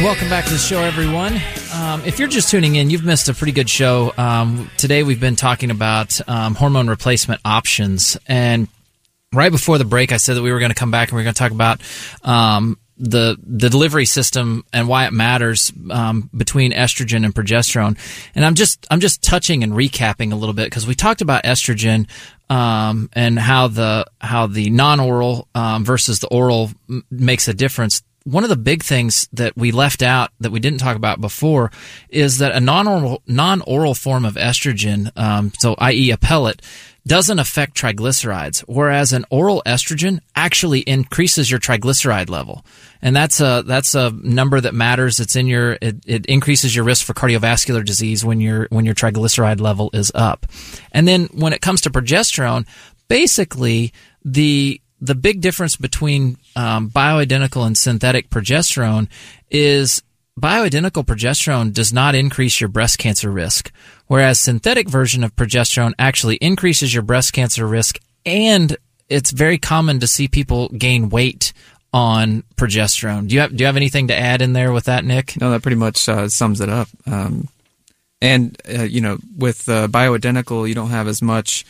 welcome back to the show, everyone. If you're just tuning in, you've missed a pretty good show. Today we've been talking about hormone replacement options, and right before the break I said that we were going to come back and we were going to talk about the delivery system and why it matters between estrogen and progesterone. And I'm just touching and recapping a little bit because we talked about estrogen and how the non-oral versus the oral makes a difference. One of the big things that we left out that we didn't talk about before is that a non-oral form of estrogen, so i.e. a pellet, doesn't affect triglycerides, whereas an oral estrogen actually increases your triglyceride level. And that's a number that matters. It's in it increases your risk for cardiovascular disease when your triglyceride level is up. And then when it comes to progesterone, basically the big difference between bioidentical and synthetic progesterone is bioidentical progesterone does not increase your breast cancer risk, whereas synthetic version of progesterone actually increases your breast cancer risk, and it's very common to see people gain weight on progesterone. Do you have anything to add in there with that, Nick? No, that pretty much sums it up. With bioidentical, you don't have as much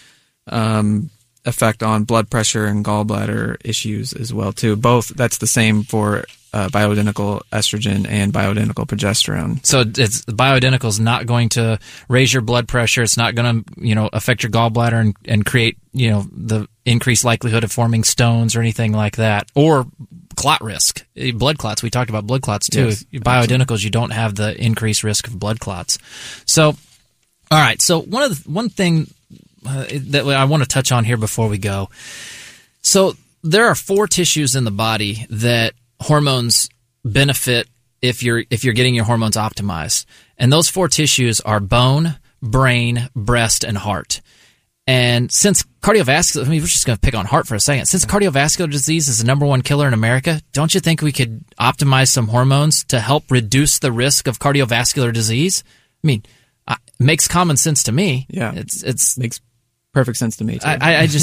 effect on blood pressure and gallbladder issues as well too. Both, that's the same for bioidentical estrogen and bioidentical progesterone. So it's bioidentical is not going to raise your blood pressure. It's not going to affect your gallbladder and create the increased likelihood of forming stones or anything like that, or clot risk, blood clots. We talked about blood clots too. Yes, bioidenticals, you don't have the increased risk of blood clots. So, all right. So one thing that I want to touch on here before we go. So there are 4 tissues in the body that hormones benefit if you're getting your hormones optimized. And those 4 tissues are bone, brain, breast, and heart. And since cardiovascular, we're just going to pick on heart for a second. Since cardiovascular disease is the number 1 killer in America, don't you think we could optimize some hormones to help reduce the risk of cardiovascular disease? I mean, it makes common sense to me. Yeah, it makes perfect sense to me too.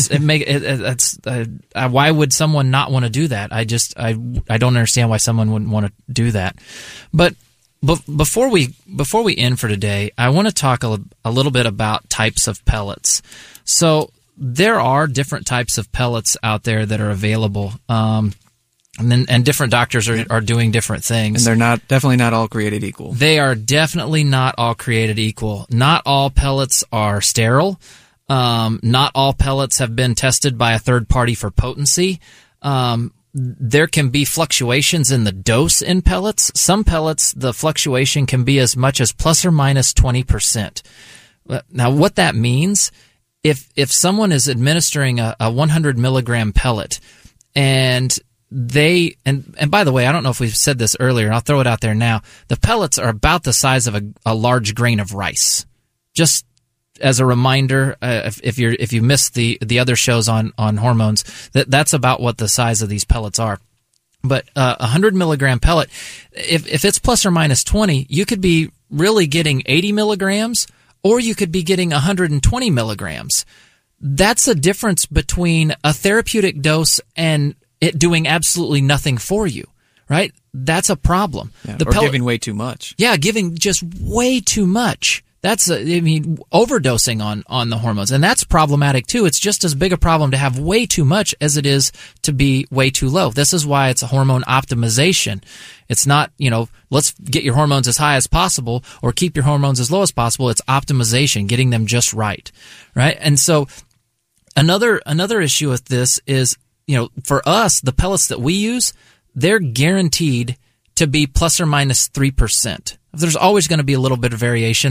Why would someone not want to do that? I don't understand why someone wouldn't want to do that. But before we end for today, I want to talk a little bit about types of pellets. So there are different types of pellets out there that are available. And different doctors are doing different things. And they're definitely not all created equal. They are definitely not all created equal. Not all pellets are sterile. Not all pellets have been tested by a third party for potency. There can be fluctuations in the dose in pellets. Some pellets, the fluctuation can be as much as plus or minus 20%. Now, what that means, if someone is administering a 100 milligram pellet, and by the way, I don't know if we've said this earlier, and I'll throw it out there now. The pellets are about the size of a large grain of rice. Just as a reminder, if you missed the other shows on hormones, that's about what the size of these pellets are. But 100 milligram pellet, if it's plus or minus 20, you could be really getting 80 milligrams, or you could be getting 120 milligrams. That's a difference between a therapeutic dose and it doing absolutely nothing for you, right? That's a problem. Yeah, giving way too much. Yeah, giving just way too much. That's, overdosing on the hormones. And that's problematic too. It's just as big a problem to have way too much as it is to be way too low. This is why it's a hormone optimization. It's not, let's get your hormones as high as possible or keep your hormones as low as possible. It's optimization, getting them just right? And so another issue with this is, for us, the pellets that we use, they're guaranteed to be plus or minus 3%. There's always going to be a little bit of variation.